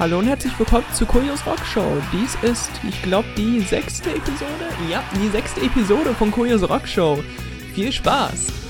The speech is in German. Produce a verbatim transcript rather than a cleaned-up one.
Hallo und herzlich willkommen zu Kurios Rock Show. Dies ist, ich glaube, die sechste Episode? Ja, die sechste Episode von Kurios Rock Show. Viel Spaß!